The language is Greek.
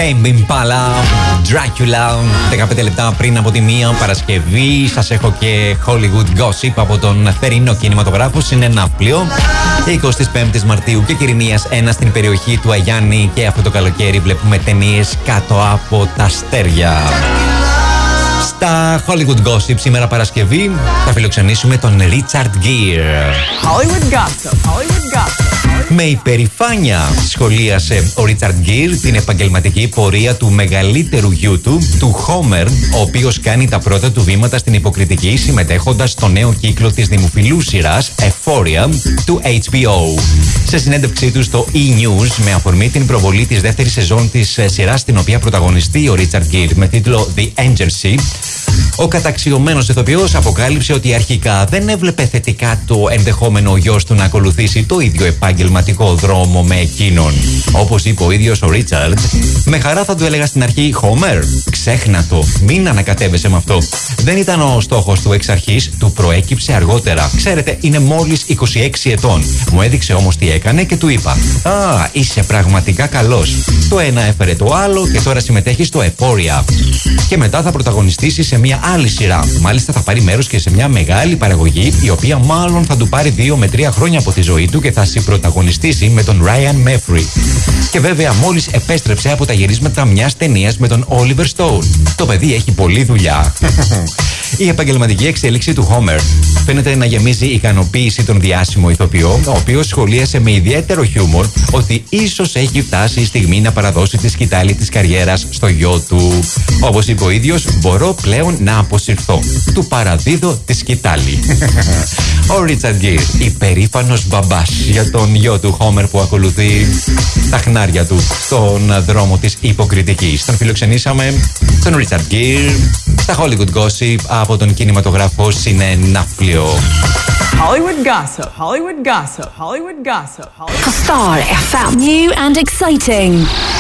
Tame Impala, Dracula. 15 λεπτά πριν από τη μία Παρασκευή. Σας έχω και Hollywood Gossip από τον θερινό κινηματογράφο. Συνεναύπλιο. 25 Μαρτίου και Κυρηνίας 1 στην περιοχή του Αγιάννη. Και αυτό το καλοκαίρι βλέπουμε ταινίες κάτω από τα αστέρια. Στα Hollywood Gossip σήμερα Παρασκευή θα φιλοξενήσουμε τον Richard Gere. Hollywood Gossip, Hollywood Gossip. Με υπερηφάνεια σχολίασε ο Richard Gere την επαγγελματική πορεία του μεγαλύτερου γιού του Homer, ο οποίος κάνει τα πρώτα του βήματα στην υποκριτική συμμετέχοντας στο νέο κύκλο της δημοφιλούς σειράς Euphoria του HBO. Σε συνέντευξή του στο E! News με αφορμή την προβολή της δεύτερης σεζόν της σειράς στην οποία πρωταγωνιστεί ο Richard Gere με τίτλο The Agency, ο καταξιωμένος ηθοποιός αποκάλυψε ότι αρχικά δεν έβλεπε θετικά το ενδεχόμενο ο γιος του να ακολουθήσει το ίδιο επαγγελματικό δρόμο με εκείνον. Όπως είπε ο ίδιος ο Ρίτσαρντ, με χαρά θα του έλεγα στην αρχή: Homer, ξέχνα το, μην ανακατεύεσαι με αυτό. Δεν ήταν ο στόχος του εξ αρχής, του προέκυψε αργότερα. Ξέρετε, είναι μόλις 26 ετών. Μου έδειξε όμως τι έκανε και του είπα: Α, είσαι πραγματικά καλός. Το ένα έφερε το άλλο και τώρα συμμετέχει στο Euphoria. Και μετά θα πρωταγωνιστήσει σε μια άλλη σειρά. Μάλιστα θα πάρει μέρος και σε μια μεγάλη παραγωγή, η οποία μάλλον θα του πάρει 2 με 3 χρόνια από τη ζωή του και θα συμπρωταγωνιστήσει με τον Ryan Murphy. Και βέβαια μόλις επέστρεψε από τα γυρίσματα μιας ταινίας με τον Oliver Stone. Το παιδί έχει πολλή δουλειά. Η επαγγελματική εξέλιξη του Homer φαίνεται να γεμίζει ικανοποίηση τον διάσημο ηθοποιό, ο οποίος σχολίασε με ιδιαίτερο χιούμορ ότι ίσως έχει φτάσει η στιγμή να παραδώσει τη σκητάλη της καριέρας στο γιο του. Όπως είπε ο ίδιος, μπορώ πλέον να αποσυρθώ. Του παραδίδω τη σκητάλη. Ο Richard Gere, υπερήφανος μπαμπάς για τον γιο του Homer που ακολουθεί τα χνάρια του στον δρόμο της υποκριτικής. Τον φιλοξενήσαμε, τον Richard Gere, στα Hollywood Gossip από τον κινηματογράφο Συνεναύπλιο. Hollywood Gossip, Hollywood Gossip, Hollywood Gossip, Hollywood Star FM. New and exciting.